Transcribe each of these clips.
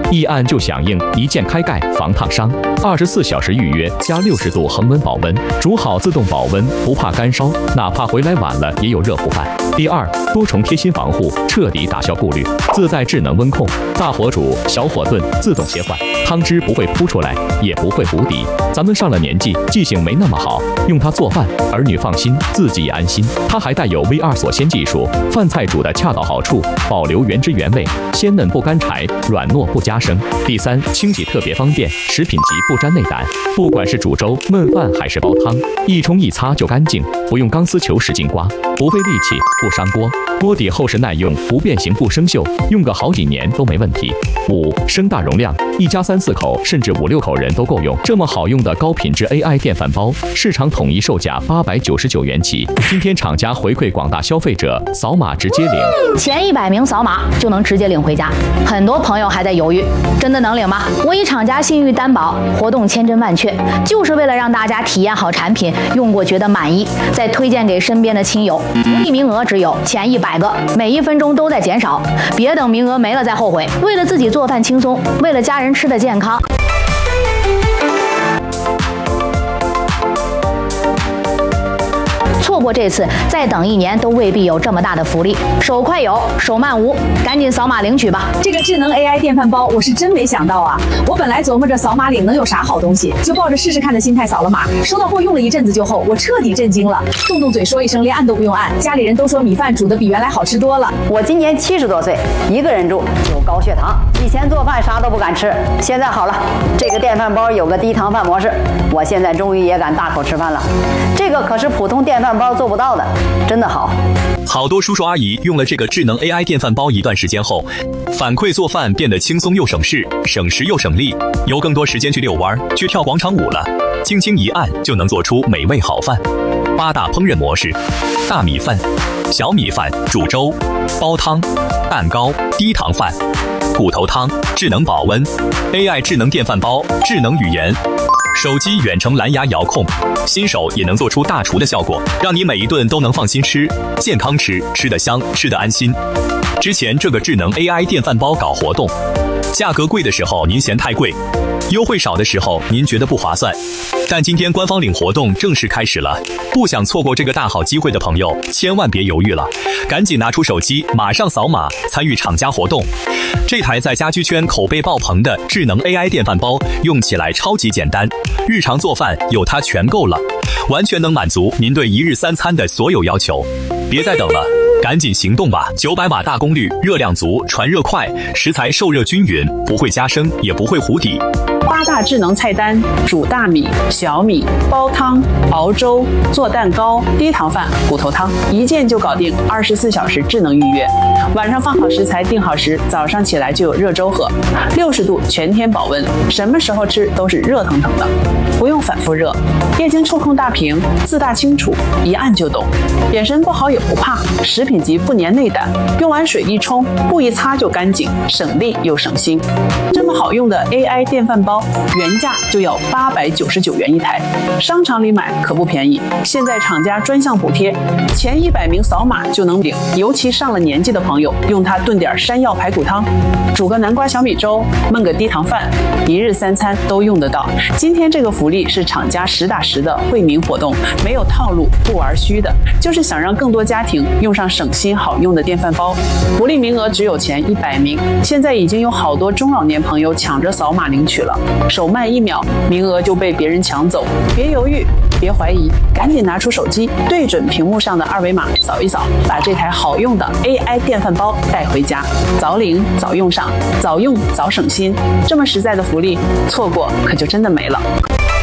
一按就响应，一键开盖防烫伤，24小时预约加60度恒温保温，煮好自动保温，不怕干烧，哪怕回来晚了也有热乎饭。第二，多重贴心防护，彻底打消顾虑，自带智能温控，大火煮、小火炖，自动切换，汤汁不会扑出来，也不会糊底。咱们上了年纪，记性没那么好，用它做饭，儿女放心，自己也安心。它还带有 V2锁鲜技术，饭菜煮的恰到好处，保留原汁原味，鲜嫩不干柴，软糯不加生。第三，清洗特别方便，食品级不沾内胆，不管是煮粥、焖饭还是煲汤，一冲一擦就干净，不用钢丝球使劲刮，不费力气，不伤锅。锅底厚实耐用，不变形不生锈，用个好几年都没问题。5. 声大容量，一家3、4口甚至5、6口人都够用。这么好用的高品质 AI 电饭煲，市场统一售价899元起。今天厂家回馈广大消费者，扫码直接领， 前100名扫码就能直接领回家。很多朋友还在犹豫，真的能领吗？我以厂家信誉担保，活动千真万确，就是为了让大家体验好产品，用过觉得满意，再推荐给身边的亲友。福利名额只有前100个，每1分钟都在减少，别等名额没了再后悔。为了自己做饭轻松，为了家人吃的健康。错过这次，再等1年都未必有这么大的福利。手快有，手慢无，赶紧扫码领取吧！ 这个智能 AI 电饭煲，我是真没想到啊！我本来琢磨着扫码领能有啥好东西，就抱着试试看的心态扫了码。收到后用了一阵子就后，我彻底震惊了，动嘴说一声，连按都不用按。家里人都说米饭煮的比原来好吃多了。 我今年70多岁，一个人住，有高血糖，以前做饭啥都不敢吃，现在好了，这个电饭煲有个低糖饭模式，我现在终于也敢大口吃饭了。这个可是普通电饭煲做不到的，真的好。 好多叔叔阿姨用了这个智能 AI 电饭煲一段时间后，反馈做饭变得轻松又省事，省时又省力，有更多时间去遛弯、去跳广场舞了。轻轻一按就能做出美味好饭。8大烹饪模式：大米饭、小米饭、煮粥、煲汤、蛋糕、低糖饭、骨头汤、智能保温、AI 智能电饭煲、智能语言。手机远程蓝牙遥控，新手也能做出大厨的效果，让你每一顿都能放心吃，健康吃，吃得香，吃得安心。之前这个智能 AI 电饭煲搞活动，价格贵的时候您嫌太贵，优惠少的时候您觉得不划算，但今天官方领活动正式开始了，不想错过这个大好机会的朋友千万别犹豫了，赶紧拿出手机马上扫码参与厂家活动。这台在家居圈口碑爆棚的智能 AI 电饭煲用起来超级简单，日常做饭有它全够了，完全能满足您对1日3餐的所有要求。别再等了，赶紧行动吧！900瓦大功率，热量足，传热快，食材受热均匀，不会加生，也不会糊底。 8大智能菜单：煮大米、小米、煲汤、熬粥、做蛋糕、低糖饭、骨头汤，一键就搞定，24小时智能预约。晚上放好食材，定好时，早上起来就有热粥喝，60度全天保温，什么时候吃都是热腾腾的，不用反复热。液晶触控大屏，自大清楚，一按就懂。眼神不好也不怕，食品级不粘内胆，用完水一冲，布一擦就干净，省力又省心。这么好用的 AI 电饭煲，原价就要899元一台，商场里买可不便宜。现在厂家专项补贴，前100名扫码就能领，尤其上了年纪的朋友，用它炖点山药排骨汤，煮个南瓜小米粥，焖个低糖饭，1日3餐都用得到。今天这个福利是厂家实打实的惠民活动，没有套路，不玩虚的，就是想让更多家庭用上省心好用的电饭煲。福利名额只有前100名，现在已经有好多中老年朋友抢着扫码领取了，手慢1秒，名额就被别人抢走。别犹豫，别怀疑，赶紧拿出手机，对准屏幕上的2维码扫一扫，把这台好用的 AI 电饭煲带回家，早领早用上，早用早省心。这么实在的福利，错过可就真的没了。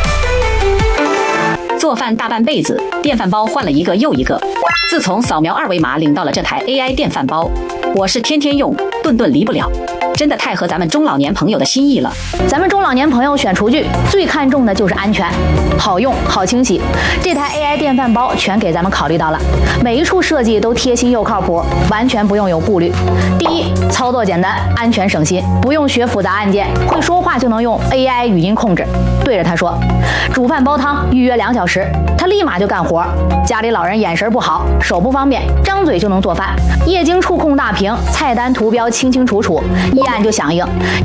做饭大半辈子，电饭煲换了一个又一个。自从扫描2维码领到了这台 AI 电饭煲，我是天天用，顿顿离不了。真的太合咱们中老年朋友的心意了。 咱们中老年朋友选厨具最看重的就是安全，好用好清洗。这台 AI 电饭煲全给咱们考虑到了，每一处设计都贴心又靠谱，完全不用有顾虑。第一，操作简单，安全省心，不用学复杂按键，会说话就能用 AI 语音控制，对着它说煮饭煲汤，预约2小时，它立马就干活。家里老人眼神不好，手不方便，张嘴就能做饭。液晶触控大屏，菜单图标清清楚楚，一按就响应。